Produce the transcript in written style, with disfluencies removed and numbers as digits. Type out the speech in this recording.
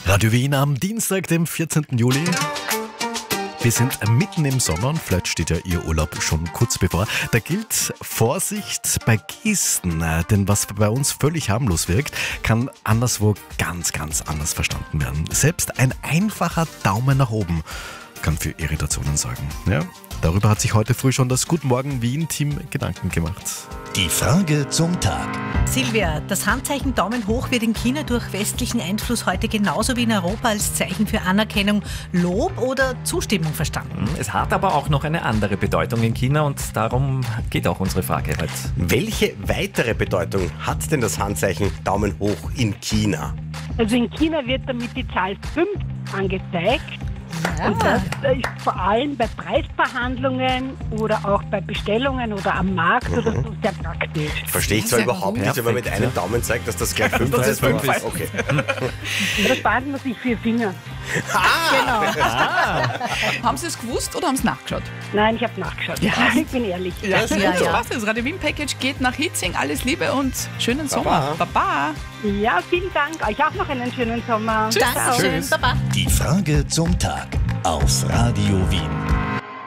Radio Wien am Dienstag, dem 14. Juli. Wir sind mitten im Sommer und vielleicht steht ja Ihr Urlaub schon kurz bevor. Da gilt Vorsicht bei Gesten, denn was bei uns völlig harmlos wirkt, kann anderswo ganz, ganz anders verstanden werden. Selbst ein einfacher Daumen nach oben kann für Irritationen sorgen. Ja, darüber hat sich heute früh schon das Guten Morgen Wien-Team Gedanken gemacht. Die Frage zum Tag. Silvia, das Handzeichen Daumen hoch wird in China durch westlichen Einfluss heute genauso wie in Europa als Zeichen für Anerkennung, Lob oder Zustimmung verstanden. Es hat aber auch noch eine andere Bedeutung in China und darum geht auch unsere Frage heute. Welche weitere Bedeutung hat denn das Handzeichen Daumen hoch in China? Also in China wird damit die Zahl 5 angezeigt. Ja. Und das ist vor allem bei Preisverhandlungen oder auch bei Bestellungen oder am Markt oder so sehr praktisch. Verstehe ich zwar überhaupt nicht, wenn man mit einem Daumen zeigt, dass das gleich 5 ist. Okay. Da spart man sich 4 Finger. Genau. Haben Sie es gewusst oder haben Sie nachgeschaut? Nein, ich habe nachgeschaut. Ja. Ich bin ehrlich. Ja, Ja, so ja. passt es. Radio Wien Package geht nach Hitzing. Alles Liebe und schönen Sommer. Baba. Ja, vielen Dank. Euch auch noch einen schönen Sommer. Dankeschön, Baba. Die Frage zum Tag auf Radio Wien.